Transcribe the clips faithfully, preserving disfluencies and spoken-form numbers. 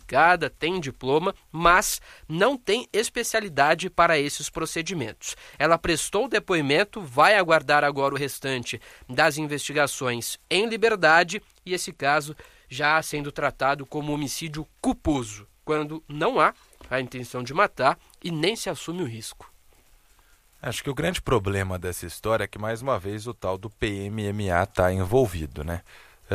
qualificada, tem diploma, mas não tem especialidade para esses procedimentos. Ela prestou o depoimento, vai aguardar agora o restante das investigações em liberdade e esse caso já sendo tratado como homicídio culposo, quando não há a intenção de matar e nem se assume o risco. Acho que o grande problema dessa história é que, mais uma vez, o tal do P M M A está envolvido, né? É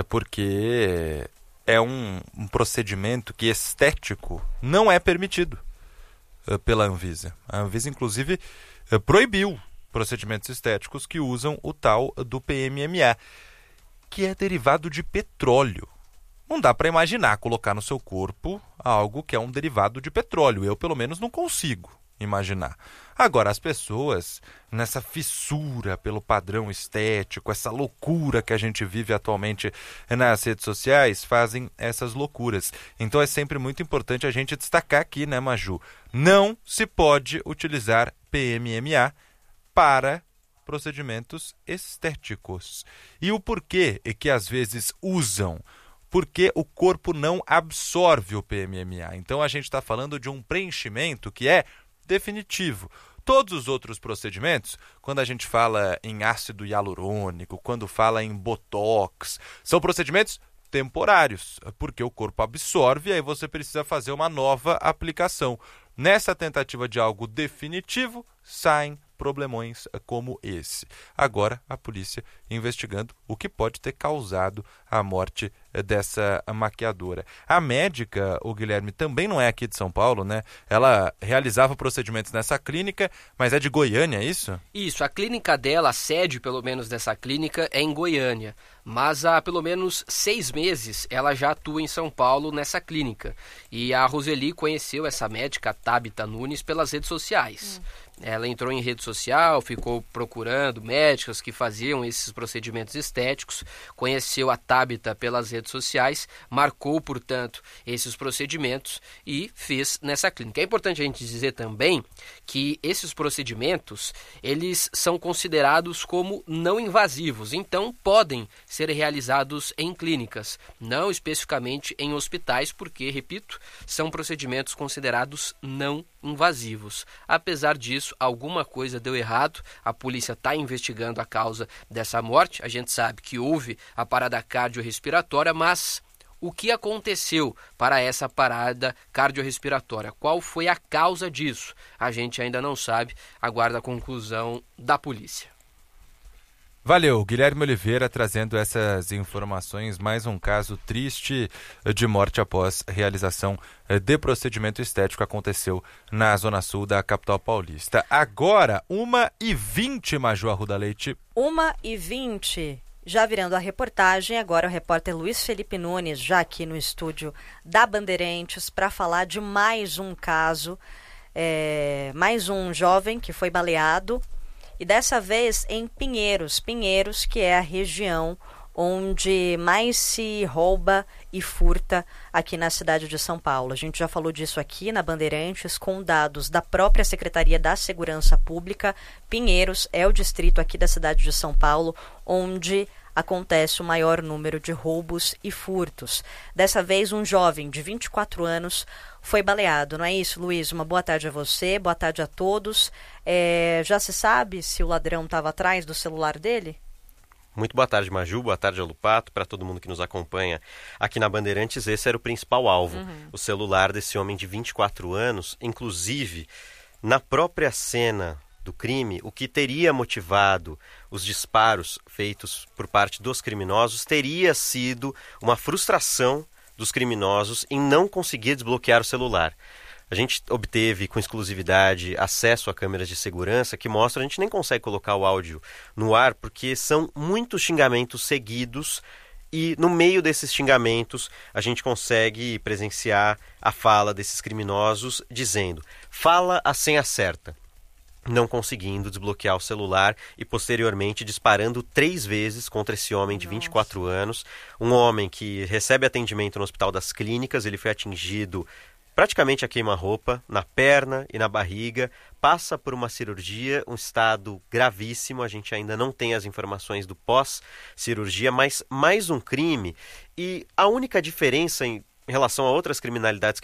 porque é um, um procedimento que estético não é permitido uh, pela Anvisa. A Anvisa, inclusive, uh, proibiu procedimentos estéticos que usam o tal do P M M A, que é derivado de petróleo. Não dá para imaginar colocar no seu corpo algo que é um derivado de petróleo. Eu, pelo menos, não consigo imaginar. Agora, as pessoas, nessa fissura pelo padrão estético, essa loucura que a gente vive atualmente nas redes sociais, fazem essas loucuras. Então é sempre muito importante a gente destacar aqui, né, Maju? Não se pode utilizar P M M A para procedimentos estéticos. E o porquê é que às vezes usam? Porque o corpo não absorve o P M M A. Então a gente está falando de um preenchimento que é definitivo. Todos os outros procedimentos, quando a gente fala em ácido hialurônico, quando fala em botox, são procedimentos temporários, porque o corpo absorve e aí você precisa fazer uma nova aplicação. Nessa tentativa de algo definitivo, saem problemões como esse. Agora, a polícia investigando o que pode ter causado a morte dessa maquiadora. A médica, o Guilherme, também não é aqui de São Paulo, né? Ela realizava procedimentos nessa clínica, mas é de Goiânia, é isso? Isso, a clínica dela, a sede pelo menos dessa clínica é em Goiânia, mas há pelo menos seis meses ela já atua em São Paulo nessa clínica. E a Roseli conheceu essa médica, a Tabita Nunes, pelas redes sociais. Hum. Ela entrou em rede social, ficou procurando médicas que faziam esses procedimentos estéticos, conheceu a Tabita pelas redes sociais, marcou, portanto, esses procedimentos e fez nessa clínica. É importante a gente dizer também que esses procedimentos, eles são considerados como não invasivos, então podem ser realizados em clínicas, não especificamente em hospitais, porque, repito, são procedimentos considerados não invasivos. Apesar disso, alguma coisa deu errado, a polícia está investigando a causa dessa morte, a gente sabe que houve a parada cardiorrespiratória, mas o que aconteceu para essa parada cardiorrespiratória? Qual foi a causa disso? A gente ainda não sabe, aguarda a conclusão da polícia. Valeu, Guilherme Oliveira trazendo essas informações, mais um caso triste de morte após realização de procedimento estético aconteceu na Zona Sul da capital paulista. Agora, uma e vinte, Maju Arruda Leite. uma e vinte, já virando a reportagem, agora o repórter Luiz Felipe Nunes, já aqui no estúdio da Bandeirantes, para falar de mais um caso, é, mais um jovem que foi baleado, e dessa vez em Pinheiros, Pinheiros, que é a região onde mais se rouba e furta aqui na cidade de São Paulo. A gente já falou disso aqui na Bandeirantes, com dados da própria Secretaria da Segurança Pública. Pinheiros é o distrito aqui da cidade de São Paulo onde acontece o maior número de roubos e furtos. Dessa vez, um jovem de vinte e quatro anos foi baleado. Não é isso, Luiz? Uma boa tarde a você, boa tarde a todos. É, já se sabe se o ladrão estava atrás do celular dele? Muito boa tarde, Maju, boa tarde, Alupato, para todo mundo que nos acompanha aqui na Bandeirantes. Esse era o principal alvo, uhum. O celular desse homem de vinte e quatro anos. Inclusive, na própria cena do crime, o que teria motivado os disparos feitos por parte dos criminosos teria sido uma frustração dos criminosos em não conseguir desbloquear o celular. A gente obteve com exclusividade acesso a câmeras de segurança que mostram, a gente nem consegue colocar o áudio no ar porque são muitos xingamentos seguidos e no meio desses xingamentos a gente consegue presenciar a fala desses criminosos dizendo: fala a senha certa. Não conseguindo desbloquear o celular e posteriormente disparando três vezes contra esse homem de vinte e quatro anos, um homem que recebe atendimento no Hospital das Clínicas. Ele foi atingido praticamente a queima-roupa, na perna e na barriga, passa por uma cirurgia, um estado gravíssimo. A gente ainda não tem as informações do pós-cirurgia, mas mais um crime. E a única diferença em em relação a outras criminalidades